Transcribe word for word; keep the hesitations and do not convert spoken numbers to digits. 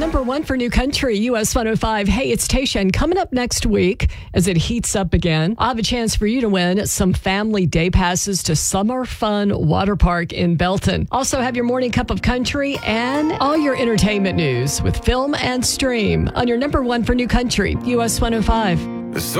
Number one for New Country, U S one oh five. Hey, it's Tasha. And coming up next week, as it heats up again, I'll have a chance for you to win some family day passes to Summer Fun Water Park in Belton. Also have your morning cup of country and all your entertainment news with Film and Stream on your number one for New Country, U S one oh five. So